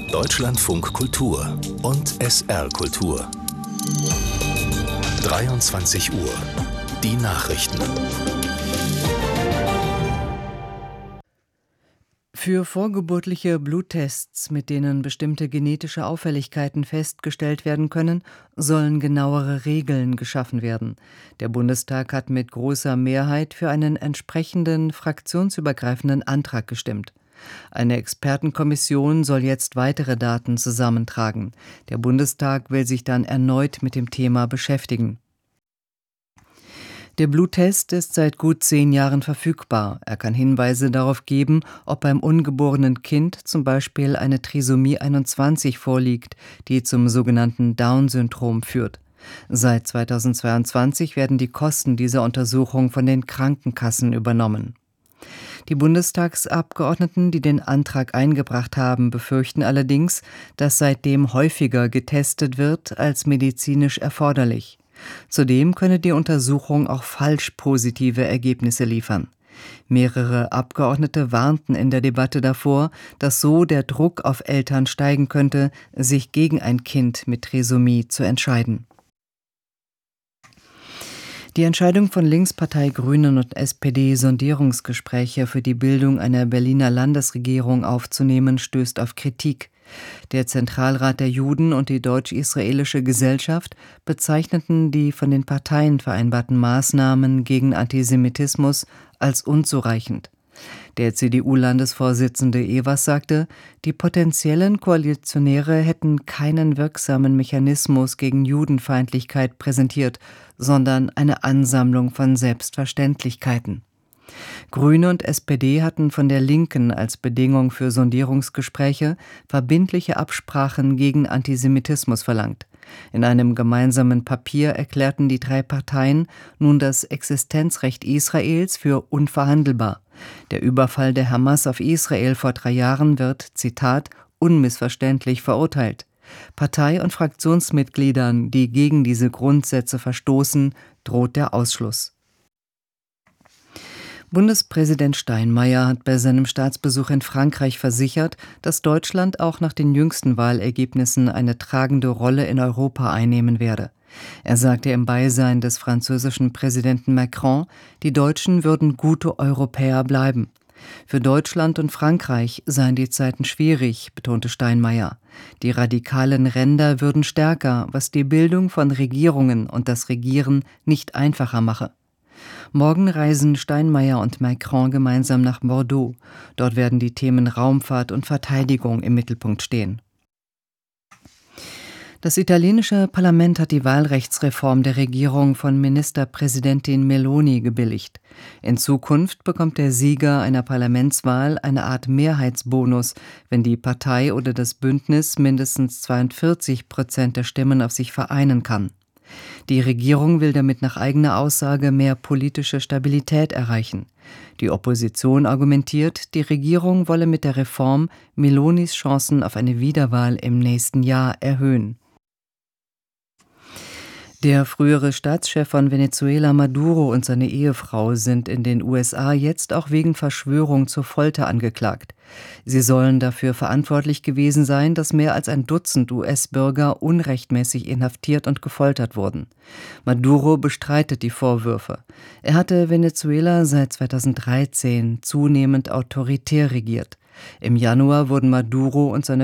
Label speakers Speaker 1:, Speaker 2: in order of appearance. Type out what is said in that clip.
Speaker 1: Deutschlandfunk Kultur und SR Kultur. 23 Uhr. Die Nachrichten.
Speaker 2: Für vorgeburtliche Bluttests, mit denen bestimmte genetische Auffälligkeiten festgestellt werden können, sollen genauere Regeln geschaffen werden. Der Bundestag hat mit großer Mehrheit für einen entsprechenden fraktionsübergreifenden Antrag gestimmt. Eine Expertenkommission soll jetzt weitere Daten zusammentragen. Der Bundestag will sich dann erneut mit dem Thema beschäftigen. Der Bluttest ist seit gut 10 Jahren verfügbar. Er kann Hinweise darauf geben, ob beim ungeborenen Kind zum Beispiel eine Trisomie 21 vorliegt, die zum sogenannten Down-Syndrom führt. Seit 2022 werden die Kosten dieser Untersuchung von den Krankenkassen übernommen. Die Bundestagsabgeordneten, die den Antrag eingebracht haben, befürchten allerdings, dass seitdem häufiger getestet wird als medizinisch erforderlich. Zudem könne die Untersuchung auch falsch positive Ergebnisse liefern. Mehrere Abgeordnete warnten in der Debatte davor, dass so der Druck auf Eltern steigen könnte, sich gegen ein Kind mit Trisomie zu entscheiden. Die Entscheidung von Linkspartei, Grünen und SPD, Sondierungsgespräche für die Bildung einer Berliner Landesregierung aufzunehmen, stößt auf Kritik. Der Zentralrat der Juden und die Deutsch-Israelische Gesellschaft bezeichneten die von den Parteien vereinbarten Maßnahmen gegen Antisemitismus als unzureichend. Der CDU-Landesvorsitzende Ewers sagte, die potenziellen Koalitionäre hätten keinen wirksamen Mechanismus gegen Judenfeindlichkeit präsentiert, sondern eine Ansammlung von Selbstverständlichkeiten. Grüne und SPD hatten von der Linken als Bedingung für Sondierungsgespräche verbindliche Absprachen gegen Antisemitismus verlangt. In einem gemeinsamen Papier erklärten die 3 Parteien nun das Existenzrecht Israels für unverhandelbar. Der Überfall der Hamas auf Israel vor 3 Jahren wird, Zitat, unmissverständlich verurteilt. Partei- und Fraktionsmitgliedern, die gegen diese Grundsätze verstoßen, droht der Ausschluss. Bundespräsident Steinmeier hat bei seinem Staatsbesuch in Frankreich versichert, dass Deutschland auch nach den jüngsten Wahlergebnissen eine tragende Rolle in Europa einnehmen werde. Er sagte im Beisein des französischen Präsidenten Macron, die Deutschen würden gute Europäer bleiben. Für Deutschland und Frankreich seien die Zeiten schwierig, betonte Steinmeier. Die radikalen Ränder würden stärker, was die Bildung von Regierungen und das Regieren nicht einfacher mache. Morgen reisen Steinmeier und Macron gemeinsam nach Bordeaux. Dort werden die Themen Raumfahrt und Verteidigung im Mittelpunkt stehen. Das italienische Parlament hat die Wahlrechtsreform der Regierung von Ministerpräsidentin Meloni gebilligt. In Zukunft bekommt der Sieger einer Parlamentswahl eine Art Mehrheitsbonus, wenn die Partei oder das Bündnis mindestens 42% der Stimmen auf sich vereinen kann. Die Regierung will damit nach eigener Aussage mehr politische Stabilität erreichen. Die Opposition argumentiert, die Regierung wolle mit der Reform Melonis Chancen auf eine Wiederwahl im nächsten Jahr erhöhen. Der frühere Staatschef von Venezuela Maduro und seine Ehefrau sind in den USA jetzt auch wegen Verschwörung zur Folter angeklagt. Sie sollen dafür verantwortlich gewesen sein, dass mehr als ein Dutzend US-Bürger unrechtmäßig inhaftiert und gefoltert wurden. Maduro bestreitet die Vorwürfe. Er hatte Venezuela seit 2013 zunehmend autoritär regiert. Im Januar wurden Maduro und seine